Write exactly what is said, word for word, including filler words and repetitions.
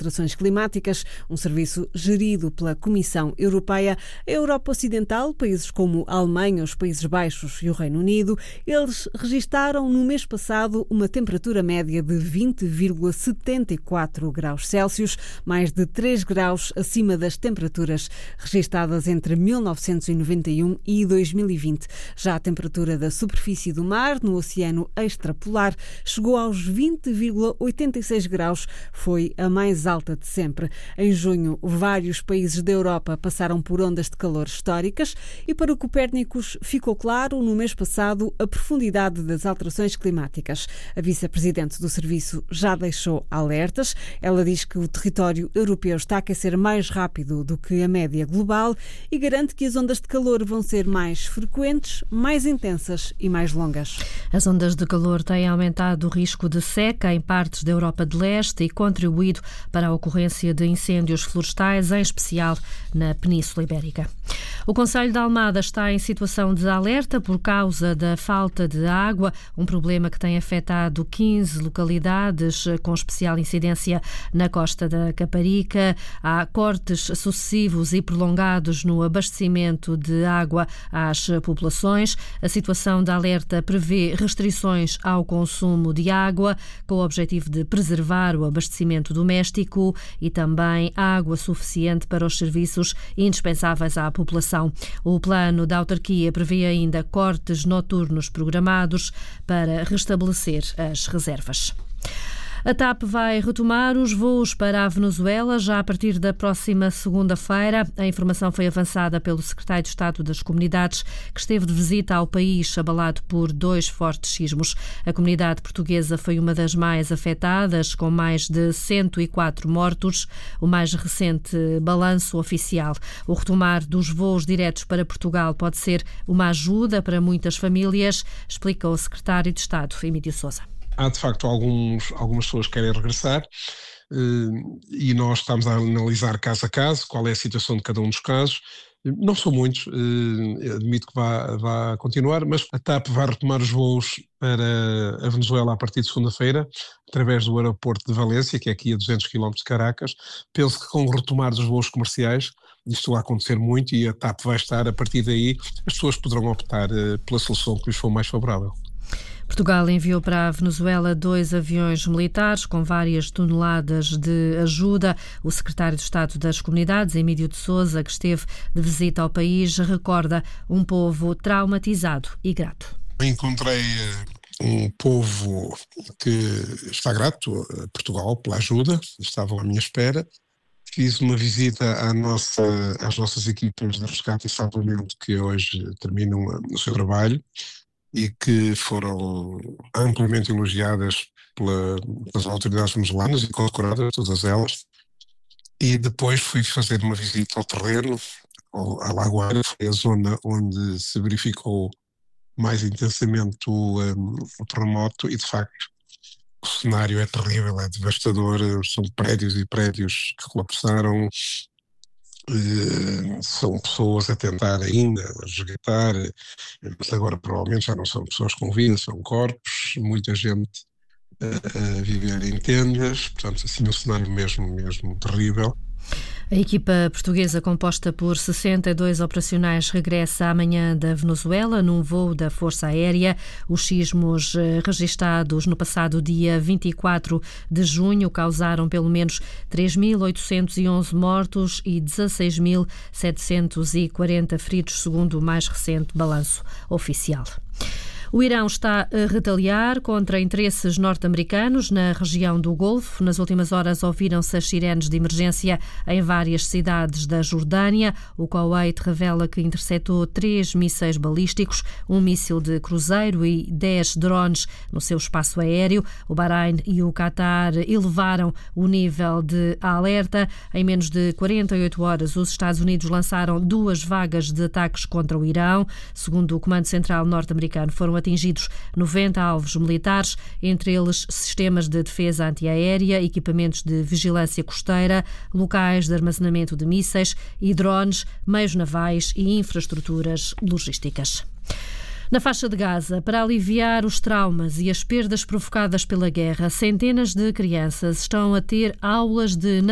alterações climáticas, um serviço gerido pela Comissão Europeia. A Europa Ocidental, países como a Alemanha, os Países Baixos e o Reino Unido, eles registaram no mês passado uma temperatura média de vinte vírgula setenta e quatro graus Celsius, mais de três graus acima das temperaturas registadas entre mil novecentos e noventa e um e dois mil e vinte. Já a temperatura da superfície do mar no oceano extrapolar chegou aos vinte vírgula oitenta e seis graus, foi a mais alta de sempre. Em junho, vários países da Europa passaram por ondas de calor históricas e para o Copérnicos ficou claro no mês passado a profundidade das alterações climáticas. A vice-presidente do serviço já deixou alertas. Ela diz que o território europeu está a aquecer mais rápido do que a média global e garante que as ondas de calor vão ser mais frequentes, mais intensas e mais longas. As ondas de calor têm aumentado o risco de seca em partes da Europa de Leste e contribuído para a ocorrência de incêndios florestais, em especial na Península Ibérica. O Concelho de Almada está em situação de alerta por causa da falta de água, um problema que tem afetado quinze localidades com especial incidência na costa da Caparica. Há cortes sucessivos e prolongados no abastecimento de água às populações. A situação de alerta prevê restrições ao consumo de água, com o objetivo de preservar o abastecimento doméstico e também água suficiente para os serviços indispensáveis à população. O plano da autarquia prevê ainda cortes noturnos programados para restabelecer as reservas. A TAP vai retomar os voos para a Venezuela já a partir da próxima segunda-feira. A informação foi avançada pelo secretário de Estado das Comunidades, que esteve de visita ao país abalado por dois fortes sismos. A comunidade portuguesa foi uma das mais afetadas, com mais de cento e quatro mortos, o mais recente balanço oficial. O retomar dos voos diretos para Portugal pode ser uma ajuda para muitas famílias, explica o secretário de Estado, Emílio Sousa. Há, de facto, alguns, algumas pessoas que querem regressar e nós estamos a analisar caso a caso qual é a situação de cada um dos casos. Não são muitos, admito que vá, vá continuar, mas a TAP vai retomar os voos para a Venezuela a partir de segunda-feira, através do aeroporto de Valência, que é aqui a duzentos quilómetros de Caracas. Penso que com o retomar dos voos comerciais, isto vai acontecer muito e a TAP vai estar, a partir daí, as pessoas poderão optar pela solução que lhes for mais favorável. Portugal enviou para a Venezuela dois aviões militares com várias toneladas de ajuda. O secretário de Estado das Comunidades, Emílio de Sousa, que esteve de visita ao país, recorda um povo traumatizado e grato. Encontrei um povo que está grato a Portugal pela ajuda, estavam à minha espera. Fiz uma visita à nossa, às nossas equipas de resgate e salvamento que hoje terminam o seu trabalho e que foram amplamente elogiadas pela, pelas autoridades venezuelanas e condecoradas, todas elas. E depois fui fazer uma visita ao terreno, ao, à Lagoeira, foi a zona onde se verificou mais intensamente o, um, o terremoto e, de facto, o cenário é terrível, é devastador, são prédios e prédios que colapsaram. Uh, são pessoas a tentar ainda resgatar, mas agora provavelmente já não são pessoas com vida, são corpos, muita gente uh, a viver em tendas, portanto assim um cenário mesmo, mesmo terrível. A equipa portuguesa, composta por sessenta e dois operacionais, regressa amanhã da Venezuela num voo da Força Aérea. Os sismos registados no passado dia vinte e quatro de junho causaram pelo menos três mil oitocentos e onze mortos e dezasseis mil setecentos e quarenta feridos, segundo o mais recente balanço oficial. O Irão está a retaliar contra interesses norte-americanos na região do Golfo. Nas últimas horas ouviram-se as sirenes de emergência em várias cidades da Jordânia. O Kuwait revela que interceptou três mísseis balísticos, um míssil de cruzeiro e dez drones no seu espaço aéreo. O Bahrein e o Qatar elevaram o nível de alerta. Em menos de quarenta e oito horas, os Estados Unidos lançaram duas vagas de ataques contra o Irão. Segundo o Comando Central norte-americano, foram atingidos noventa alvos militares, entre eles sistemas de defesa antiaérea, equipamentos de vigilância costeira, locais de armazenamento de mísseis e drones, meios navais e infraestruturas logísticas. Na faixa de Gaza, para aliviar os traumas e as perdas provocadas pela guerra, centenas de crianças estão a ter aulas de